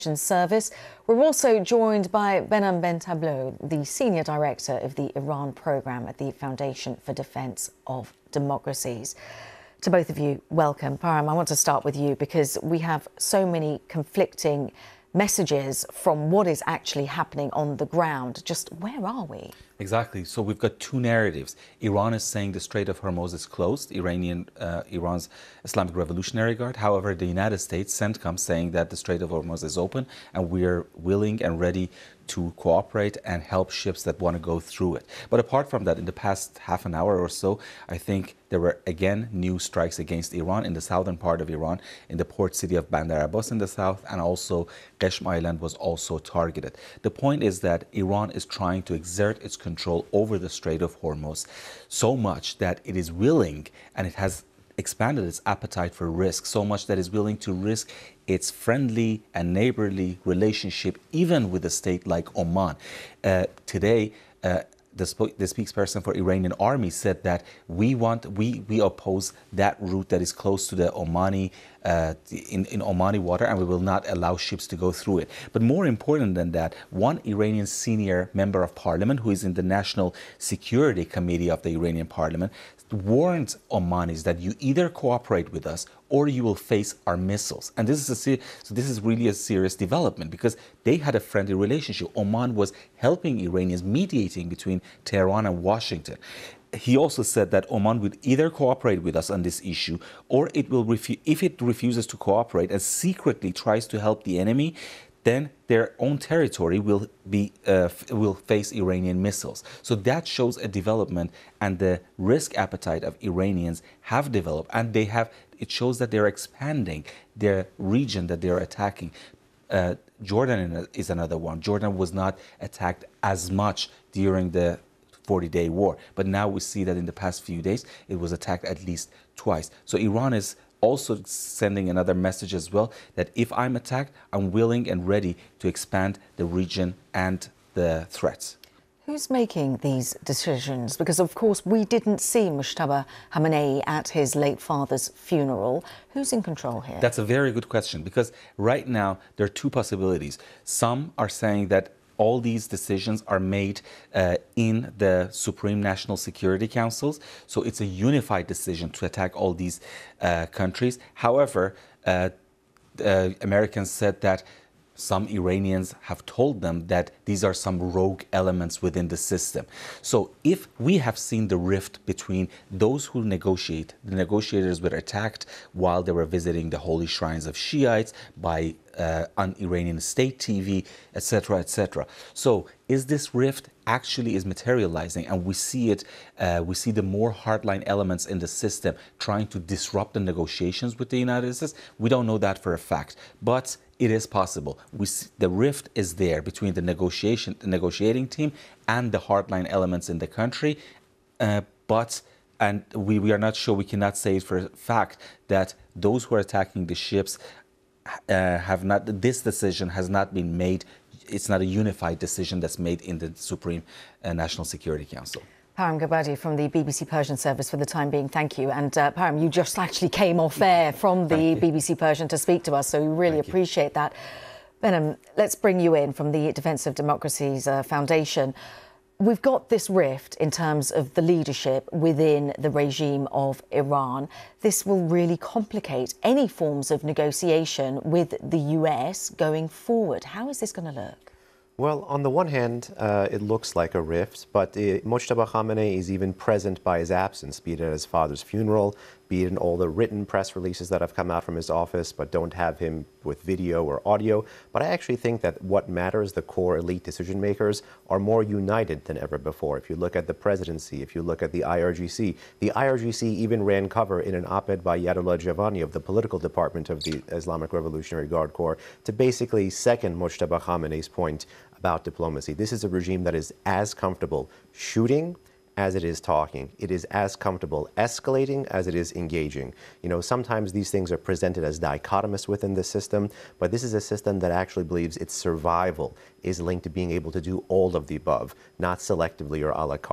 Service. We're also joined by Behnam Bentablo, the Senior Director of the Iran Programme at the Foundation for Defence of Democracies. To both of you, welcome. Parham, I want to start with you because we have so many conflicting messages from what is actually happening on the ground. Just where are we? Exactly. So we've got two narratives. Iran is saying the Strait of Hormuz is closed, Iran's Islamic Revolutionary Guard. However, the United States, CENTCOM, saying that the Strait of Hormuz is open and we're willing and ready to cooperate and help ships that want to go through it. But apart from that, in the past half an hour or so, I think there were again new strikes against Iran in the southern part of Iran, in the port city of Bandar Abbas in the south, and also Qeshm Island was also targeted. The point is that Iran is trying to exert its control over the Strait of Hormuz so much that it is willing, and it has expanded its appetite for risk so much that is willing to risk its friendly and neighborly relationship even with a state like Oman. Today, the spokesperson for Iranian army said that we oppose that route that is close to the Omani in Omani water, and we will not allow ships to go through it. But more important than that, one Iranian senior member of parliament who is in the National Security Committee of the Iranian parliament warned Omanis that you either cooperate with us or you will face our missiles. And this is really a serious development because they had a friendly relationship. Oman was helping Iranians, mediating between Tehran and Washington. He also said that Oman would either cooperate with us on this issue or it will if it refuses to cooperate and secretly tries to help the enemy, then their own territory will face Iranian missiles. So that shows a development, and the risk appetite of Iranians have developed, and it shows that they're expanding their region that they're attacking. Jordan is another one. Jordan was not attacked as much during the 40-day war, but now we see that in the past few days it was attacked at least twice. So Iran is also sending another message as well, that if I'm attacked, I'm willing and ready to expand the region and the threats. Who's making these decisions? Because, of course, we didn't see Mujtaba Khamenei at his late father's funeral. Who's in control here? That's a very good question, because right now there are two possibilities. Some are saying that all these decisions are made in the Supreme National Security Councils. So it's a unified decision to attack all these countries. However, Americans said that some Iranians have told them that these are some rogue elements within the system. So if we have seen the rift between those who negotiate, the negotiators were attacked while they were visiting the holy shrines of Shiites by on Iranian state TV, etc., etc. So is this rift actually is materializing, and we see it, we see the more hardline elements in the system trying to disrupt the negotiations with the United States? We don't know that for a fact, but it is possible. The rift is there between the negotiating team and the hardline elements in the country, and we are not sure, we cannot say it for a fact that those who are attacking the ships this decision has not been made. It's not a unified decision that's made in the Supreme National Security Council. Parham Gabadi from the BBC Persian Service for the time being, thank you. And Parham, you just actually came off air from the BBC Persian to speak to us, so we really appreciate that. Behnam, let's bring you in from the Defence of Democracies Foundation. We've got this rift in terms of the leadership within the regime of Iran. This will really complicate any forms of negotiation with the US going forward. How is this going to look? Well, on the one hand, it looks like a rift, but Mujtaba Khamenei is even present by his absence, be it at his father's funeral, be it in all the written press releases that have come out from his office, but don't have him with video or audio. But I actually think that what matters, the core elite decision makers, are more united than ever before. If you look at the presidency, if you look at the IRGC even ran cover in an op-ed by Yadullah Javani of the political department of the Islamic Revolutionary Guard Corps to basically second Mujtaba Khamenei's point about diplomacy. This is a regime that is as comfortable shooting as it is talking. It is as comfortable escalating as it is engaging. You know, sometimes these things are presented as dichotomous within the system, but this is a system that actually believes its survival is linked to being able to do all of the above, not selectively or a la carte.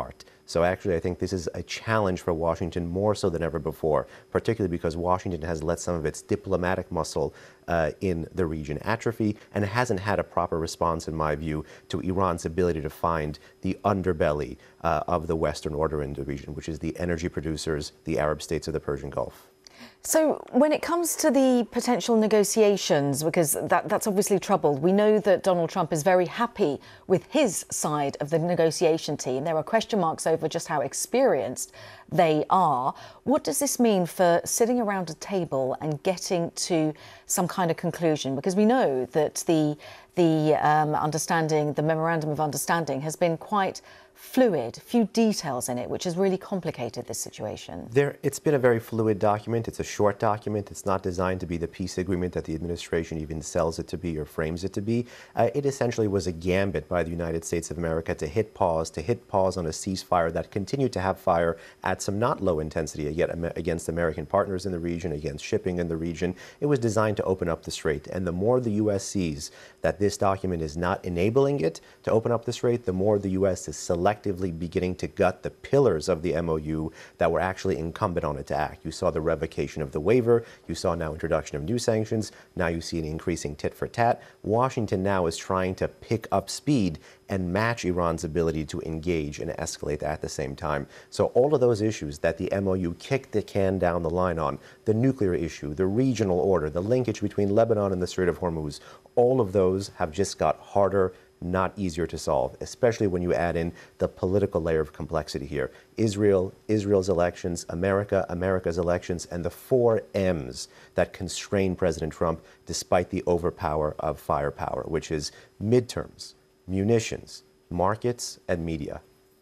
So actually, I think this is a challenge for Washington more so than ever before, particularly because Washington has let some of its diplomatic muscle in the region atrophy and hasn't had a proper response, in my view, to Iran's ability to find the underbelly of the Western order in the region, which is the energy producers, the Arab states of the Persian Gulf. So when it comes to the potential negotiations, because that's obviously troubled, we know that Donald Trump is very happy with his side of the negotiation team. There are question marks over just how experienced they are. What does this mean for sitting around a table and getting to some kind of conclusion? Because we know that the understanding, the memorandum of understanding, has been quite fluid, few details in it, which has really complicated this situation. It's been a very fluid document. It's a short document. It's not designed to be the peace agreement that the administration even sells it to be or frames it to be. It essentially was a gambit by the United States of America to hit pause on a ceasefire that continued to have fire at some not low intensity yet against American partners in the region, against shipping in the region. It was designed to open up the strait. And the more the U.S. sees that this document is not enabling it to open up the strait, the more the U.S. is selectively beginning to gut the pillars of the MOU that were actually incumbent on it to act. You saw the revocation of the waiver. You saw now introduction of new sanctions. Now you see an increasing tit for tat. Washington now is trying to pick up speed and match Iran's ability to engage and escalate at the same time. So all of those issues that the MOU kicked the can down the line on, the nuclear issue, the regional order, the linkage between Lebanon and the Strait of Hormuz, all of those have just got harder, not easier to solve, especially when you add in the political layer of complexity here. Israel's elections, America's elections, and the 4 M's that constrain President Trump despite the overpower of firepower, which is midterms, munitions, markets, and media.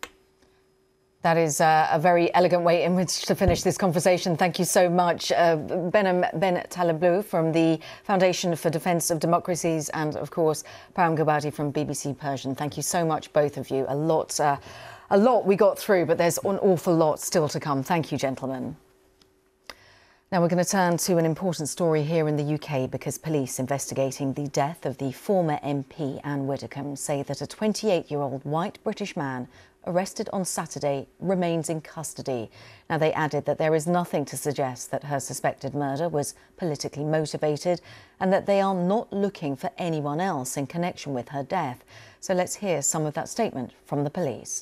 That is a very elegant way in which to finish this conversation. Thank you so much, Behnam Ben Taleblu from the Foundation for Defence of Democracies, and of course Param Gulbadi from BBC Persian. Thank you so much, both of you. A lot we got through, but there's an awful lot still to come. Thank you, gentlemen. Now we're going to turn to an important story here in the UK, because police investigating the death of the former MP Anne Widdecombe say that a 28-year-old white British man arrested on Saturday remains in custody. Now, they added that there is nothing to suggest that her suspected murder was politically motivated and that they are not looking for anyone else in connection with her death. So let's hear some of that statement from the police.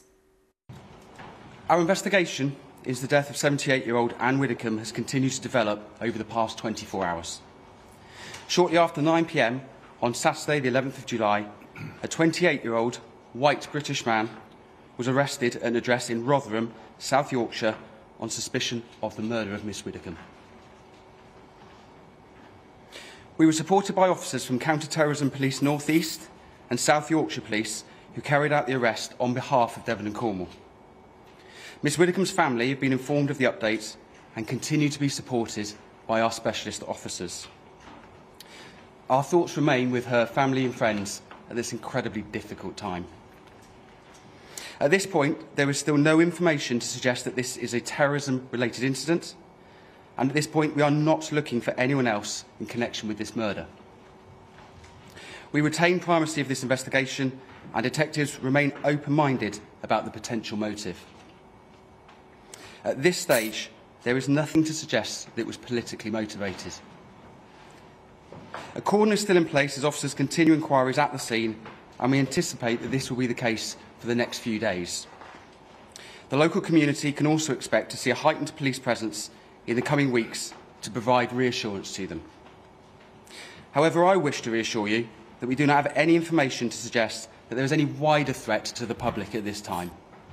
Our investigation into the death of 78-year-old Anne Widdecombe has continued to develop over the past 24 hours. Shortly after 9 p.m. on Saturday, the 11th of July, a 28-year-old white British man was arrested at an address in Rotherham, South Yorkshire, on suspicion of the murder of Miss Widdecombe. We were supported by officers from Counter-Terrorism Police North East and South Yorkshire Police, who carried out the arrest on behalf of Devon and Cornwall. Miss Widdecombe's family have been informed of the updates and continue to be supported by our specialist officers. Our thoughts remain with her family and friends at this incredibly difficult time. At this point, there is still no information to suggest that this is a terrorism-related incident, and at this point we are not looking for anyone else in connection with this murder. We retain primacy of this investigation, and detectives remain open-minded about the potential motive. At this stage, there is nothing to suggest that it was politically motivated. A cordon is still in place as officers continue inquiries at the scene, and we anticipate that this will be the case for the next few days. The local community can also expect to see a heightened police presence in the coming weeks to provide reassurance to them. However, I wish to reassure you that we do not have any information to suggest that there is any wider threat to the public at this time.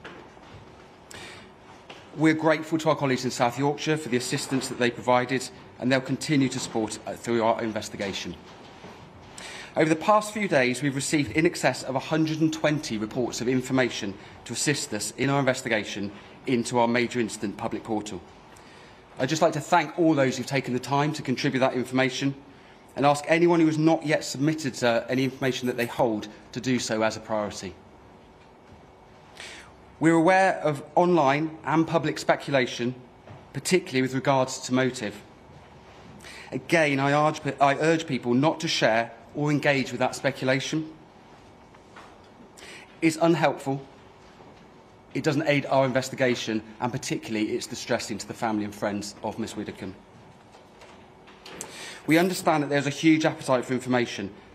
We're grateful to our colleagues in South Yorkshire for the assistance that they provided, and they'll continue to support through our investigation. Over the past few days, we've received in excess of 120 reports of information to assist us in our investigation into our major incident public portal. I'd just like to thank all those who've taken the time to contribute that information, and ask anyone who has not yet submitted any information that they hold to do so as a priority. We're aware of online and public speculation, particularly with regards to motive. Again, I urge people not to share or engage with that speculation. It's unhelpful, it doesn't aid our investigation, and particularly it's distressing to the family and friends of Miss Widdicombe. We understand that there is a huge appetite for information,